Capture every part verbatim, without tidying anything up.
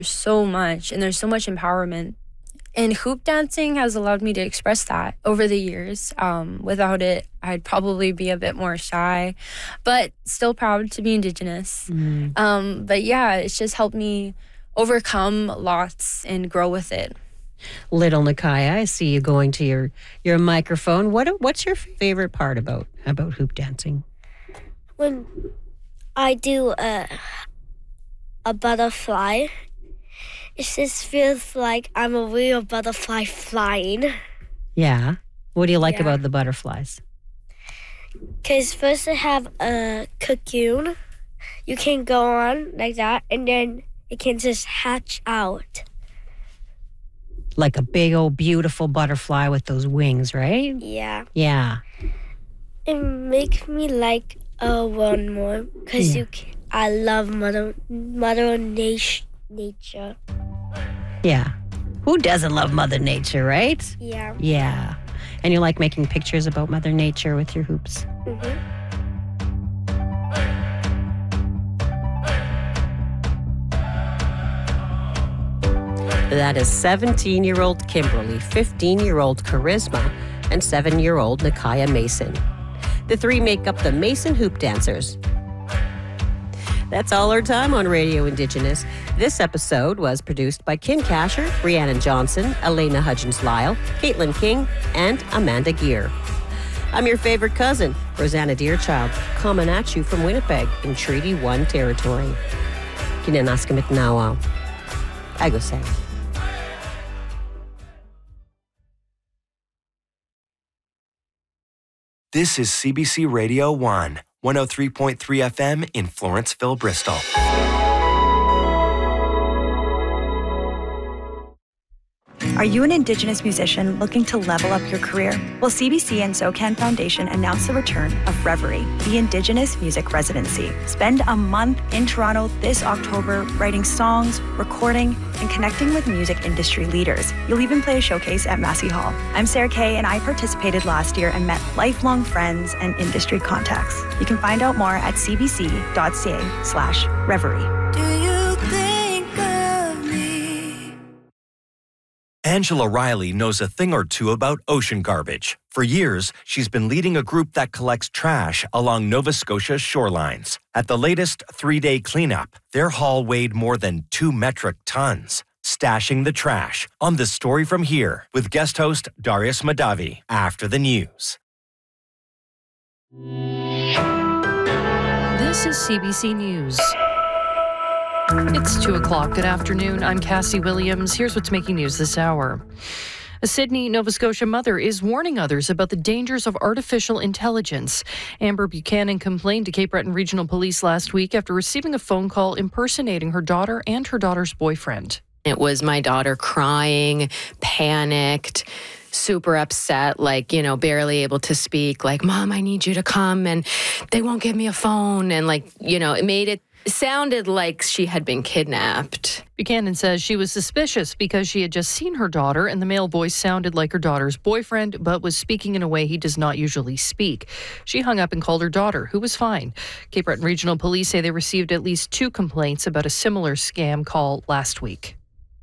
so much, and there's so much empowerment. And hoop dancing has allowed me to express that over the years. Um, without it, I'd probably be a bit more shy, but still proud to be Indigenous. Mm. Um, but yeah, it's just helped me overcome lots and grow with it. Little Nakaya, I see you going to your, your microphone. What What's your favorite part about, about hoop dancing? When I do a, a butterfly, it just feels like I'm a real butterfly flying. Yeah. What do you like yeah. about the butterflies? Because first they have a cocoon. You can go on like that, and then it can just hatch out. Like a big old beautiful butterfly with those wings, right? Yeah. Yeah. It makes me like uh, one more because yeah. you. Can, I love Mother Mother nat- Nature. Yeah. Who doesn't love Mother Nature, right? Yeah. Yeah. And you like making pictures about Mother Nature with your hoops? Mm-hmm. That is seventeen-year-old Kimberly, fifteen-year-old Charisma, and seven-year-old Nakaya Mason. The three make up the Mason Hoop Dancers. That's all our time on Radio Indigenous. This episode was produced by Ken Casher, Rhiannon Johnson, Elena Hudgens-Lyle, Caitlin King, and Amanda Gear. I'm your favorite cousin, Rosanna Deerchild, coming at you from Winnipeg in Treaty one territory. Kinenaskamit Nawa. Agosay. This is C B C Radio one, one oh three point three F M in Florenceville, Bristol. Are you an Indigenous musician looking to level up your career? Well, C B C and SoCan Foundation announced the return of Reverie, the Indigenous Music Residency. Spend a month in Toronto this October writing songs, recording, and connecting with music industry leaders. You'll even play a showcase at Massey Hall. I'm Sarah Kay, and I participated last year and met lifelong friends and industry contacts. You can find out more at cbc.ca slash Reverie. Do you think of me? Angela Riley knows a thing or two about ocean garbage. For years, she's been leading a group that collects trash along Nova Scotia's shorelines. At the latest three-day cleanup, their haul weighed more than two metric tons. Stashing the trash on The Story From Here with guest host Darius Madavi after the news. This is C B C News. It's two o'clock. Good afternoon. I'm Cassie Williams. Here's what's making news this hour. A Sydney, Nova Scotia mother is warning others about the dangers of artificial intelligence. Amber Buchanan complained to Cape Breton Regional Police last week after receiving a phone call impersonating her daughter and her daughter's boyfriend. It was my daughter crying, panicked, super upset, like, you know, barely able to speak, like, Mom, I need you to come, and they won't give me a phone. And, like, you know, it made it sounded like she had been kidnapped. Buchanan says she was suspicious because she had just seen her daughter and the male voice sounded like her daughter's boyfriend, but was speaking in a way he does not usually speak. She hung up and called her daughter, who was fine. Cape Breton Regional Police say they received at least two complaints about a similar scam call last week.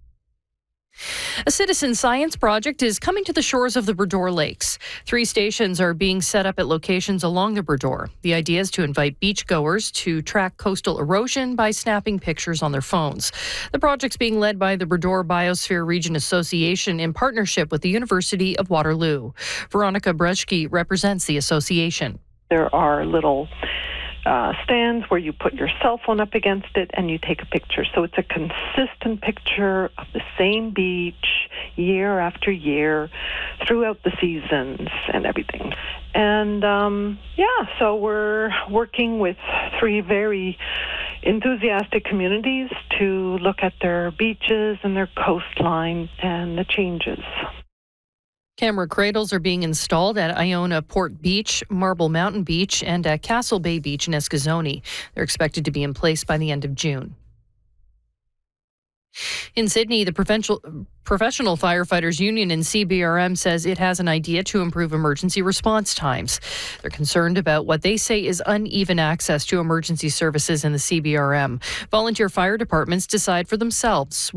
A citizen science project is coming to the shores of the Brador Lakes. Three stations are being set up at locations along the Brador. The idea is to invite beachgoers to track coastal erosion by snapping pictures on their phones. The project's being led by the Brador Biosphere Region Association in partnership with the University of Waterloo. Veronica Brzeski represents the association. There are little Uh, stands where you put your cell phone up against it and you take a picture. So it's a consistent picture of the same beach year after year throughout the seasons and everything. And um, yeah, so we're working with three very enthusiastic communities to look at their beaches and their coastline and the changes. Camera cradles are being installed at Iona Port Beach, Marble Mountain Beach, and at Castle Bay Beach in Eskazoni. They're expected to be in place by the end of June. In Sydney, the Provincial Professional Firefighters Union in C B R M says it has an idea to improve emergency response times. They're concerned about what they say is uneven access to emergency services in the C B R M. Volunteer fire departments decide for themselves